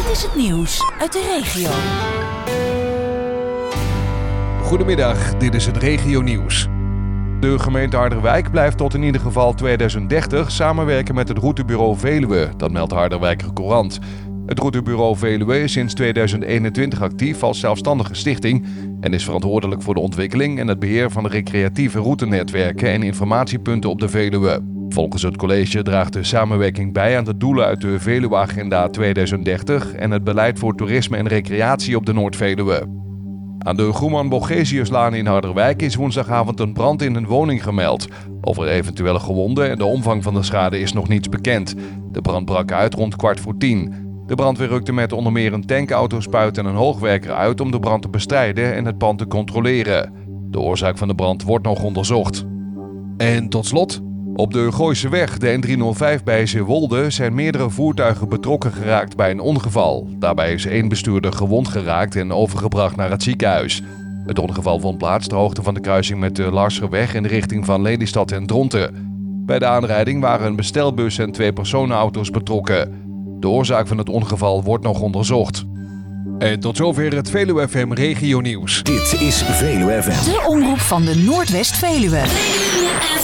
Dit is het nieuws uit de regio. Goedemiddag, dit is het regionieuws. De gemeente Harderwijk blijft tot in ieder geval 2030 samenwerken met het Routebureau Veluwe, dat meldt Harderwijker Courant. Het Routebureau Veluwe is sinds 2021 actief als zelfstandige stichting en is verantwoordelijk voor de ontwikkeling en het beheer van de recreatieve routenetwerken en informatiepunten op de Veluwe. Volgens het college draagt de samenwerking bij aan de doelen uit de Veluwe-agenda 2030 en het beleid voor toerisme en recreatie op de Noord-Veluwe. Aan de Groenman-Borgesiuslaan in Harderwijk is woensdagavond een brand in een woning gemeld. Over eventuele gewonden en de omvang van de schade is nog niets bekend. De brand brak uit rond 9:15. De brandweer rukte met onder meer een tankautospuit en een hoogwerker uit om de brand te bestrijden en het pand te controleren. De oorzaak van de brand wordt nog onderzocht. En tot slot, op de Gooiseweg, de N305 bij Zeewolde, zijn meerdere voertuigen betrokken geraakt bij een ongeval. Daarbij is 1 bestuurder gewond geraakt en overgebracht naar het ziekenhuis. Het ongeval vond plaats ter hoogte van de kruising met de Larscherweg in de richting van Lelystad en Dronten. Bij de aanrijding waren een bestelbus en 2 personenauto's betrokken. De oorzaak van het ongeval wordt nog onderzocht. En tot zover het Veluwe FM Regionieuws. Dit is Veluwe FM. De omroep van de Noordwest-Veluwe.